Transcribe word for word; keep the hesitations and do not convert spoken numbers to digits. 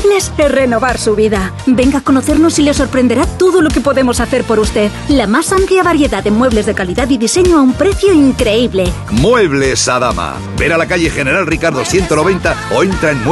Muebles es renovar su vida. Venga a conocernos y le sorprenderá todo lo que podemos hacer por usted. La más amplia variedad de muebles de calidad y diseño a un precio increíble. Muebles Adama. Ver a la calle General Ricardo ciento noventa o entra en